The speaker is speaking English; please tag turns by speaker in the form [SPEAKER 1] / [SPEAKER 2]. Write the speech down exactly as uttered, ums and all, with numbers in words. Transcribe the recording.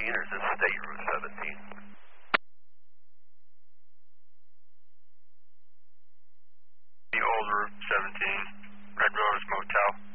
[SPEAKER 1] or is this State Route seventeen?
[SPEAKER 2] The old Route seventeen, Red Rose Motel.